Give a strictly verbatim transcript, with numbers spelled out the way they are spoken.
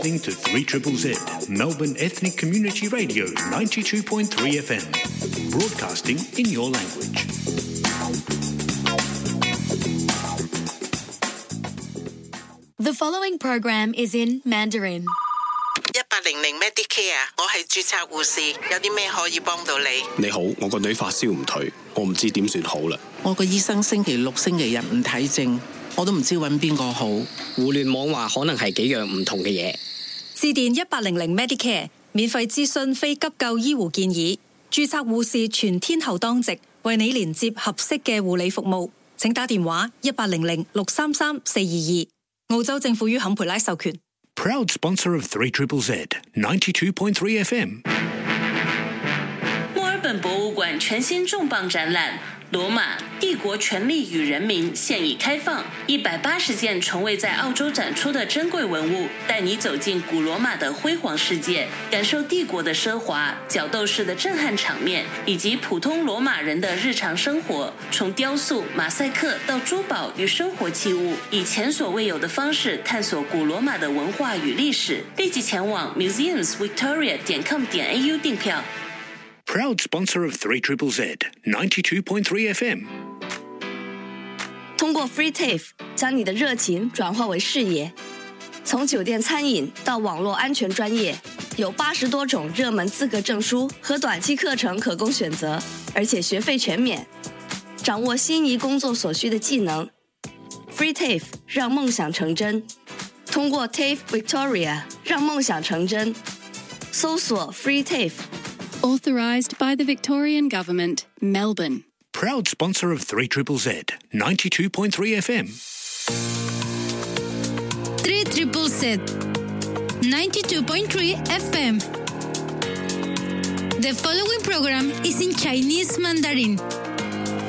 Listening to three Z Z Z, Melbourne Ethnic Community Radio ninety-two point three F M, broadcasting in your language. The following program is in Mandarin. 一八零零 Medicare， 我係註冊護士，有啲咩可以幫到你？ 你好，我個女發燒唔退，我唔知點算好啦。 我個醫生星期六、星期日唔睇症，我都唔知揾邊個好。 互聯網話可能係幾樣唔同嘅嘢。 致電一八零零 Medicare， 免費諮詢非急救醫護建議，註冊護士全天候當值，為你連接合適嘅護理服務。請打電話一八零零六三三四二二。澳洲政府於坎培拉授權。 Proud sponsor of three Z Z Z, ninety-two point three F M. 墨尔本博物馆全新重磅展览《罗马帝国权力与人民》现已开放，一百八十件从未在澳洲展出的珍贵文物，带你走进古罗马的辉煌世界，感受帝国的奢华、角斗士的震撼场面，以及普通罗马人的日常生活。从雕塑、马赛克到珠宝与生活器物，以前所未有的方式探索古罗马的文化与历史。立即前往 museums victoria 点 com 点 a u 订票。 Proud sponsor of three Z Z Z, ninety-two point three F M. 通过 Free T A F E 将你的热情转化为事业。从酒店餐饮到网络安全专业，有八十多种热门资格证书和短期课程可供选择，而且学费全免。掌握心仪工作所需的技能 ，Free T A F E 让梦想成真。通过 T A F E Victoria 让梦想成真。搜索 Free T A F E。Authorised by the Victorian Government, Melbourne. Proud sponsor of three Z Z Z, ninety-two point three F M. three Z Z Z, ninety-two point three F M. The following program is in Chinese Mandarin.